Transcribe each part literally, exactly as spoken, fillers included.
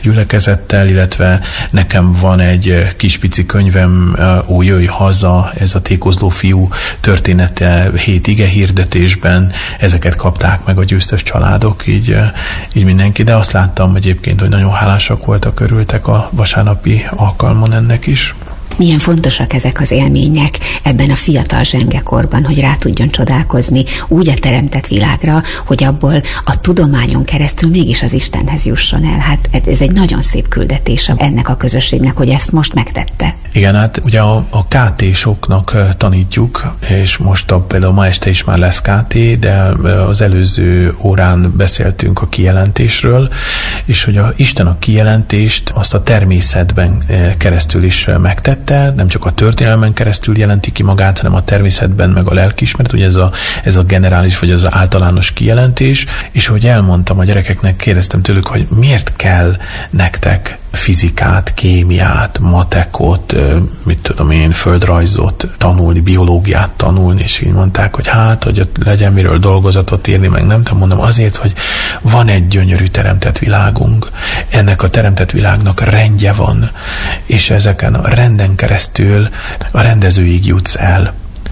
gyülekezettel, illetve nekem van egy kis pici könyvem, Ó, jöjj haza, ez a tékozló fiú története hét ige hirdetésben, ezeket kapták meg a győztes családok, így, így mindenki, de azt láttam egyébként, hogy nagyon hálásak voltak, örültek a vasárnapi alkalmon ennek is. Milyen fontosak ezek az élmények ebben a fiatal zsengekorban, hogy rá tudjon csodálkozni úgy a teremtett világra, hogy abból a tudományon keresztül mégis az Istenhez jusson el. Hát ez egy nagyon szép küldetés ennek a közösségnek, hogy ezt most megtette. Igen, hát ugye a, a ká té-soknak tanítjuk, és most a, például ma este is már lesz ká té, de az előző órán beszéltünk a kijelentésről, és hogy a Isten a kijelentést azt a természetben keresztül is megtette, nem csak a történelmen keresztül jelenti ki magát, hanem a természetben, meg a lelkiismeret, ugye ez a, ez a generális, vagy az általános kijelentés, és hogy elmondtam a gyerekeknek, kérdeztem tőlük, hogy miért kell nektek fizikát, kémiát, matekot, mit tudom én, földrajzot tanulni, biológiát tanulni, és így mondták, hogy hát, hogy ott legyen miről dolgozatot írni, meg nem tudom, mondom, azért, hogy van egy gyönyörű teremtett világunk, ennek a teremtett világnak rendje van, és ezeken a renden keresztül a rendezőig jutsz el,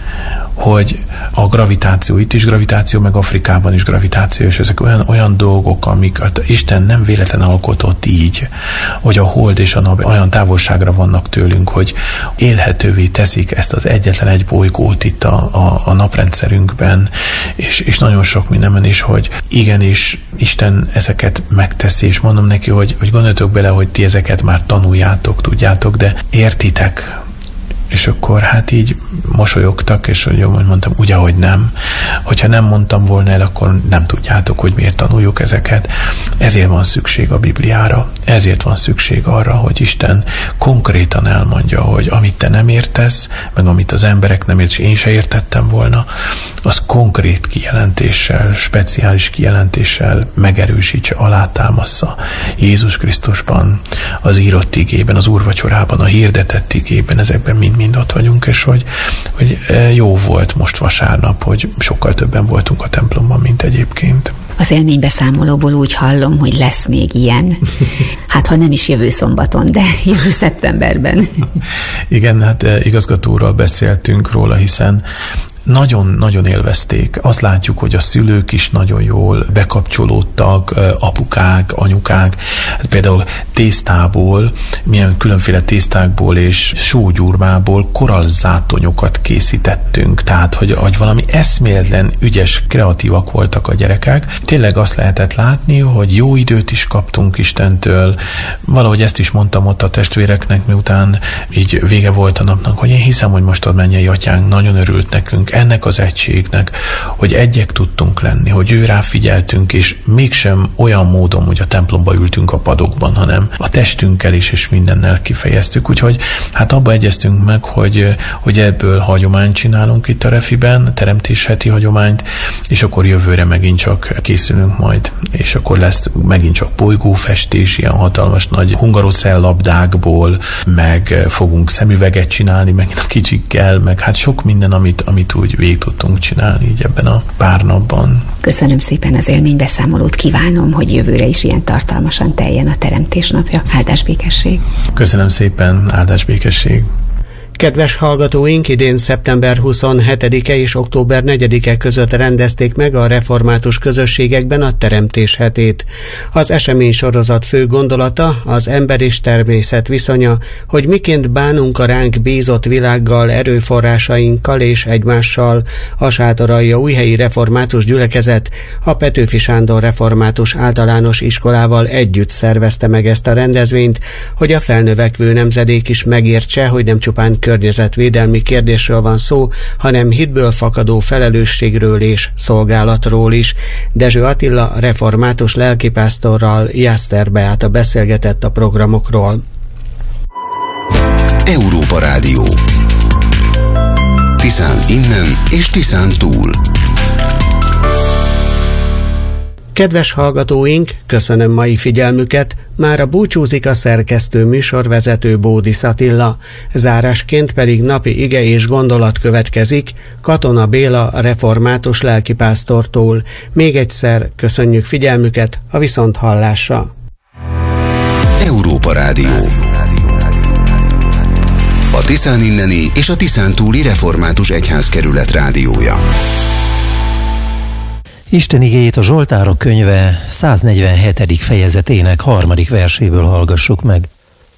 hogy a gravitáció, itt is gravitáció, meg Afrikában is gravitáció, és ezek olyan, olyan dolgok, amik Isten nem véletlen alkotott így, hogy a hold és a nap olyan távolságra vannak tőlünk, hogy élhetővé teszik ezt az egyetlen egy bolygót itt a, a, a naprendszerünkben, és, és nagyon sok mindenben is, hogy igenis Isten ezeket megteszi, és mondom neki, hogy, hogy gondoljatok bele, hogy ti ezeket már tanuljátok, tudjátok, de értitek. És akkor hát így mosolyogtak, és hogy mondtam, úgy, ahogy nem. Hogyha nem mondtam volna el, akkor nem tudjátok, hogy miért tanuljuk ezeket. Ezért van szükség a Bibliára. Ezért van szükség arra, hogy Isten konkrétan elmondja, hogy amit te nem értesz, meg amit az emberek nem ért, és én se értettem volna, az konkrét kijelentéssel, speciális kijelentéssel megerősítse, alátámassza Jézus Krisztusban, az írott igében, az úrvacsorában, a hirdetett igében, ezekben mind mind ott vagyunk, és hogy, hogy jó volt most vasárnap, hogy sokkal többen voltunk a templomban, mint egyébként. Az élménybeszámolóból úgy hallom, hogy lesz még ilyen. Hát ha nem is jövő szombaton, de jövő szeptemberben. Igen, hát igazgatóról beszéltünk róla, hiszen nagyon-nagyon élvezték. Azt látjuk, hogy a szülők is nagyon jól bekapcsolódtak, apukák, anyukák. Hát például tésztából, milyen különféle tésztákból és sógyurmából korallzátonyokat készítettünk. Tehát, hogy, hogy valami eszméletlen, ügyes, kreatívak voltak a gyerekek. Tényleg azt lehetett látni, hogy jó időt is kaptunk Istentől. Valahogy ezt is mondtam ott a testvéreknek, miután így vége volt a napnak, hogy én hiszem, hogy most a mennyei atyánk nagyon örült nekünk, ennek az egységnek, hogy egyek tudtunk lenni, hogy ő rá figyeltünk, és mégsem olyan módon, hogy a templomba ültünk a padokban, hanem a testünkkel is, és mindennel kifejeztük. Úgyhogy hát abba egyeztünk meg, hogy, hogy ebből hagyományt csinálunk itt a Refiben, teremtés heti hagyományt, és akkor jövőre megint csak készülünk majd, és akkor lesz megint csak bolygófestés, ilyen hatalmas nagy hungarocell labdákból, meg fogunk szemüveget csinálni, meg a kicsikkel, meg hát sok minden, amit, amit úgy végig tudtunk csinálni így ebben a pár napban. Köszönöm szépen az élménybeszámolót, kívánom, hogy jövőre is ilyen tartalmasan teljen a Teremtés napja. Áldás békesség! Köszönöm szépen, áldás békesség! Kedves hallgatóink, idén szeptember huszonhetedike és október negyedike között rendezték meg a református közösségekben a Teremtés hetét. Az eseménysorozat fő gondolata az ember és természet viszonya, hogy miként bánunk a ránk bízott világgal, erőforrásainkkal és egymással. A Sátoralja Újhelyi Református Gyülekezet a Petőfi Sándor Református Általános Iskolával együtt szervezte meg ezt a rendezvényt, hogy a felnövekvő nemzedék is megértse, hogy nem csupán környezetvédelmi kérdésről van szó, hanem hitből fakadó felelősségről és szolgálatról is. Dezső Attila református lelkipásztorral Jászter Beáta beszélgetett a programokról. Európa Rádió. Tiszán innen és Tiszán túl. Kedves hallgatóink, köszönöm mai figyelmüket, mára búcsúzik a szerkesztő műsorvezető Bódis Attila. Zárásként pedig napi ige és gondolat következik Katona Béla református lelkipásztortól. Még egyszer köszönjük figyelmüket, a viszonthallásra. Európa Rádió. A Tiszán inneni és a Tiszán túli református egyházkerület rádiója. Isten igéjét a Zsoltárok könyve száznegyvenhetedik fejezetének harmadik verséből hallgassuk meg.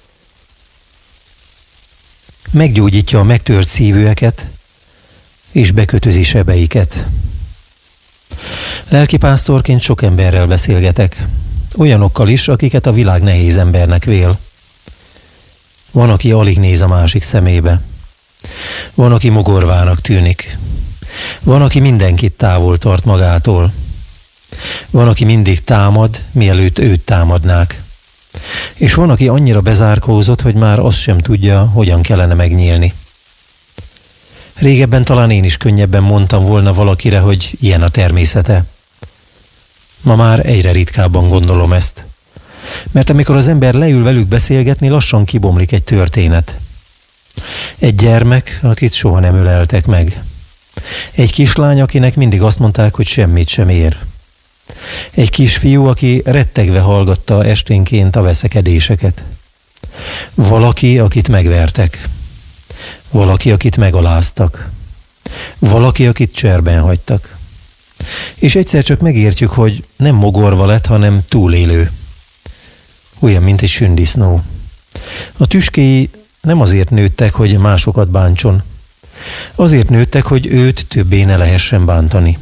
Meggyógyítja a megtört szívűeket, és bekötözi sebeiket. Lelkipásztorként sok emberrel beszélgetek, olyanokkal is, akiket a világ nehéz embernek vél. Van, aki alig néz a másik szemébe. Van, aki mogorvának tűnik. Van, aki mindenkit távol tart magától. Van, aki mindig támad, mielőtt őt támadnák. És van, aki annyira bezárkózott, hogy már azt sem tudja, hogyan kellene megnyílni. Régebben talán én is könnyebben mondtam volna valakire, hogy ilyen a természete. Ma már egyre ritkábban gondolom ezt. Mert amikor az ember leül velük beszélgetni, lassan kibomlik egy történet. Egy gyermek, akit soha nem öleltek meg. Egy kislány, akinek mindig azt mondták, hogy semmit sem ér. Egy kisfiú, aki rettegve hallgatta esténként a veszekedéseket. Valaki, akit megvertek. Valaki, akit megaláztak. Valaki, akit cserben hagytak. És egyszer csak megértjük, hogy nem mogorva lett, hanem túlélő. Olyan, mint egy sündisznó. A tüskéi nem azért nőttek, hogy másokat bántson. Azért nőttek, hogy őt többé ne lehessen bántani.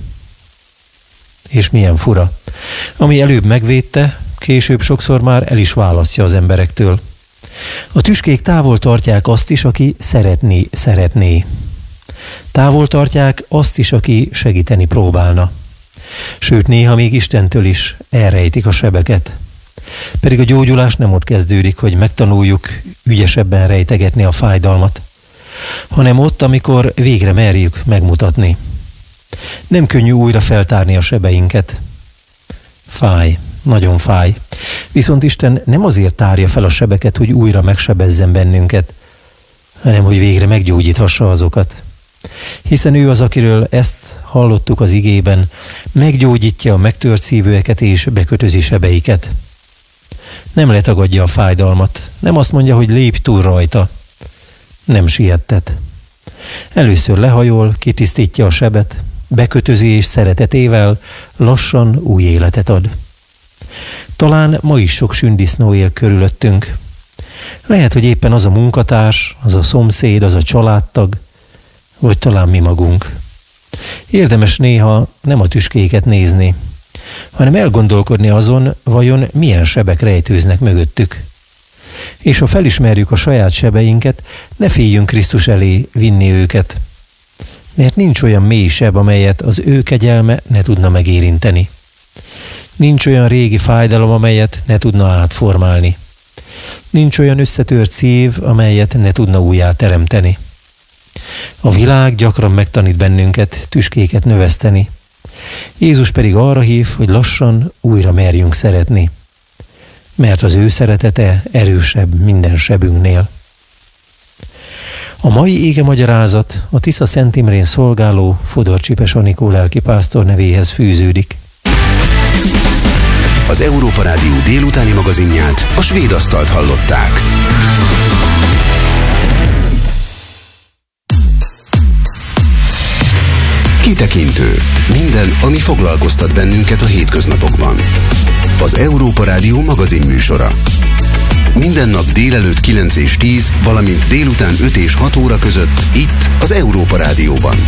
És milyen fura. Ami előbb megvédte, később sokszor már el is választja az emberektől. A tüskék távol tartják azt is, aki szeretné, szeretné. Távol tartják azt is, aki segíteni próbálna. Sőt, néha még Istentől is elrejtik a sebeket. Pedig a gyógyulás nem ott kezdődik, hogy megtanuljuk ügyesebben rejtegetni a fájdalmat, hanem ott, amikor végre merjük megmutatni. Nem könnyű újra feltárni a sebeinket. Fáj, nagyon fáj. Viszont Isten nem azért tárja fel a sebeket, hogy újra megsebezzen bennünket, hanem hogy végre meggyógyíthassa azokat. Hiszen ő az, akiről ezt hallottuk az igében, meggyógyítja a megtört szívűeket és bekötözi sebeiket. Nem letagadja a fájdalmat, nem azt mondja, hogy lépj túl rajta. Nem siettet. Először lehajol, kitisztítja a sebet, bekötözi és szeretetével lassan új életet ad. Talán ma is sok sündisznó él körülöttünk. Lehet, hogy éppen az a munkatárs, az a szomszéd, az a családtag, vagy talán mi magunk. Érdemes néha nem a tüskéket nézni, hanem elgondolkodni azon, vajon milyen sebek rejtőznek mögöttük. És ha felismerjük a saját sebeinket, ne féljünk Krisztus elé vinni őket, mert nincs olyan mély seb, amelyet az ő kegyelme ne tudna megérinteni. Nincs olyan régi fájdalom, amelyet ne tudna átformálni. Nincs olyan összetört szív, amelyet ne tudna újjá teremteni. A világ gyakran megtanít bennünket tüskéket növeszteni. Jézus pedig arra hív, hogy lassan újra merjünk szeretni, mert az ő szeretete erősebb minden sebünknél. A mai ége magyarázat a Tisza Szent Imrén szolgáló Fodor Csipes Anikó lelkipásztor nevéhez fűződik. Az Európa Rádió délutáni magazinját, a Svéd Asztalt hallották. Kitekintő. Minden, ami foglalkoztat bennünket a hétköznapokban. Az Európa Rádió magazin műsora. Minden nap délelőtt kilenc és tíz, valamint délután öt és hat óra között itt az Európa Rádióban.